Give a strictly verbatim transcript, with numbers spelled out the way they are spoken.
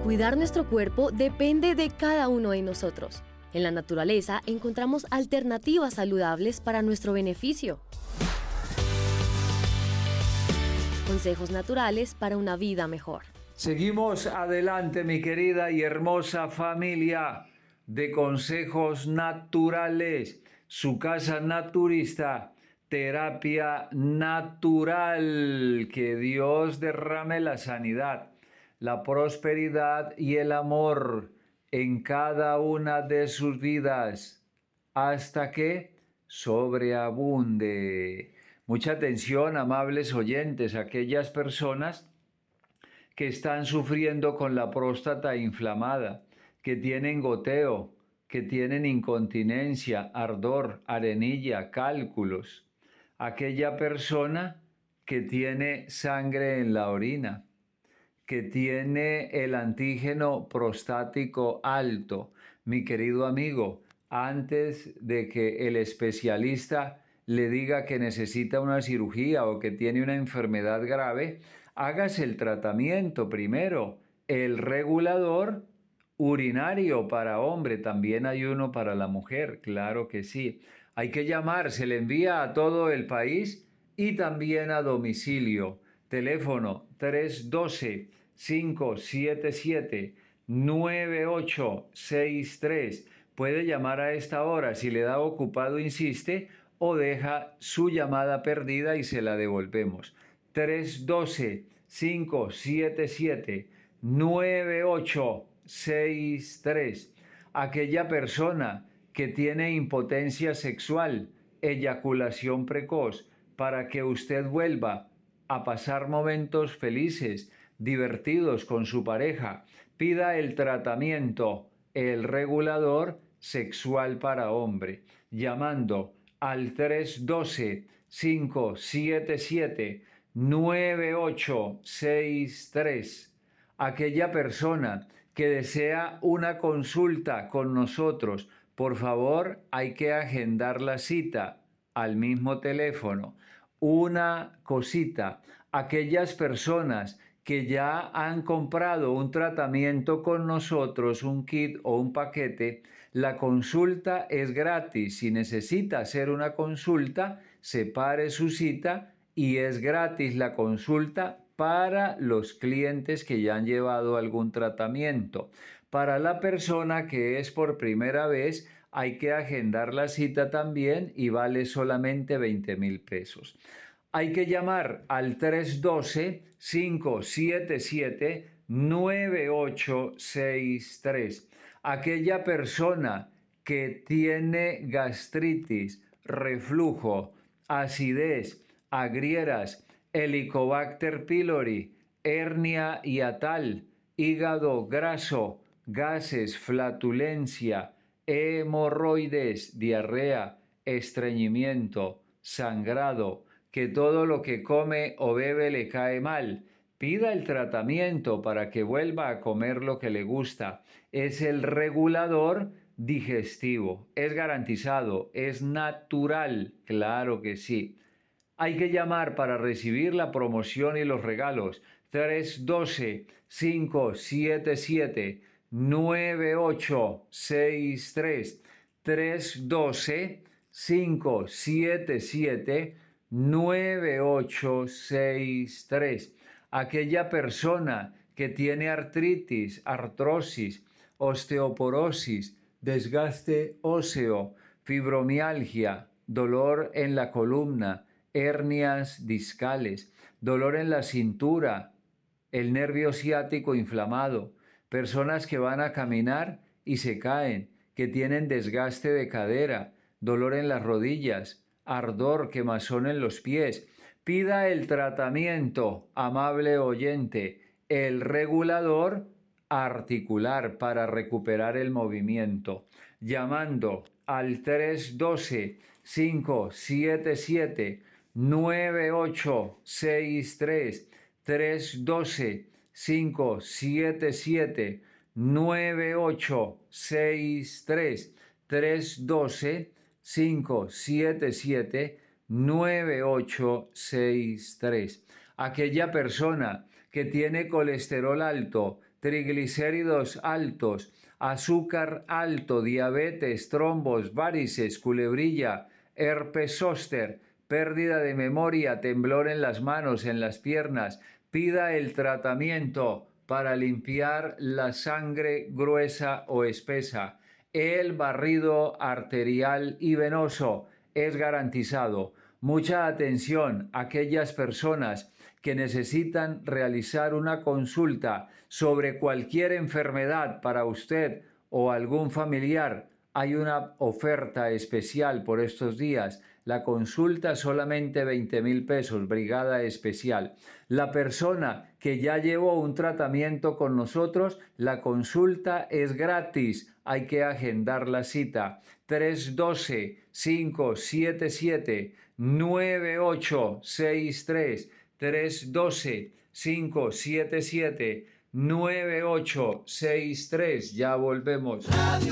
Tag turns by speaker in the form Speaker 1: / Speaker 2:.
Speaker 1: Cuidar nuestro cuerpo depende de cada uno de nosotros. En la naturaleza encontramos alternativas saludables para nuestro beneficio. Consejos naturales para una vida mejor.
Speaker 2: Seguimos adelante, mi querida y hermosa familia de Consejos Naturales, su casa naturista, terapia natural. Que Dios derrame la sanidad, la prosperidad y el amor en cada una de sus vidas, hasta que sobreabunde. Mucha atención, amables oyentes, aquellas personas que están sufriendo con la próstata inflamada, que tienen goteo, que tienen incontinencia, ardor, arenilla, cálculos. Aquella persona que tiene sangre en la orina, que tiene el antígeno prostático alto. Mi querido amigo, antes de que el especialista le diga que necesita una cirugía o que tiene una enfermedad grave, hágase el tratamiento primero. El regulador urinario para hombre, también hay uno para la mujer, claro que sí. Hay que llamar, se le envía a todo el país y también a domicilio. Teléfono tres uno dos, cinco siete siete, nueve ocho seis tres. Puede llamar a esta hora. Si le da ocupado, insiste o deja su llamada perdida y se la devolvemos. tres uno dos, cinco siete siete, nueve ocho seis tres. Aquella persona que tiene impotencia sexual, eyaculación precoz, para que usted vuelva a pasar momentos felices, divertidos con su pareja, pida el tratamiento, el regulador sexual para hombre, llamando al tres uno dos, cinco siete siete, nueve ocho seis tres. Aquella persona que desea una consulta con nosotros, por favor, hay que agendar la cita al mismo teléfono. Una cosita, aquellas personas que ya han comprado un tratamiento con nosotros, un kit o un paquete, la consulta es gratis. Si necesita hacer una consulta, separe su cita y es gratis la consulta para los clientes que ya han llevado algún tratamiento. Para la persona que es por primera vez, hay que agendar la cita también y vale solamente veinte mil pesos. Hay que llamar al tres uno dos, cinco siete siete, nueve ocho seis tres. Aquella persona que tiene gastritis, reflujo, acidez, agrieras, Helicobacter pylori, hernia hiatal, hígado graso, gases, flatulencia, hemorroides, diarrea, estreñimiento, sangrado, que todo lo que come o bebe le cae mal. Pida el tratamiento para que vuelva a comer lo que le gusta. Es el regulador digestivo. Es garantizado, es natural, claro que sí. Hay que llamar para recibir la promoción y los regalos. tres uno dos, cinco siete siete, nueve ocho seis tres. tres uno dos, cinco siete siete, nueve ocho seis tres. Aquella persona que tiene artritis, artrosis, osteoporosis, desgaste óseo, fibromialgia, dolor en la columna, hernias discales, dolor en la cintura, el nervio ciático inflamado, personas que van a caminar y se caen, que tienen desgaste de cadera, dolor en las rodillas, ardor, quemazón en los pies. Pida el tratamiento, amable oyente, el regulador articular para recuperar el movimiento, llamando al tres uno dos, cinco siete siete, nueve ocho seis tres, tres uno dos, cinco siete siete, nueve ocho seis tres, tres uno dos, cinco siete siete, nueve ocho seis tres. Aquella persona que tiene colesterol alto, triglicéridos altos, azúcar alto, diabetes, trombos, varices, culebrilla, herpes zóster, pérdida de memoria, temblor en las manos, en las piernas, pida el tratamiento para limpiar la sangre gruesa o espesa. El barrido arterial y venoso es garantizado. Mucha atención a aquellas personas que necesitan realizar una consulta sobre cualquier enfermedad para usted o algún familiar. Hay una oferta especial por estos días. La consulta solamente veinte mil pesos, brigada especial. La persona que ya llevó un tratamiento con nosotros, la consulta es gratis. Hay que agendar la cita. tres uno dos, cinco siete siete, nueve ocho seis tres. tres uno dos, cinco siete siete, nueve ocho seis tres. Ya volvemos.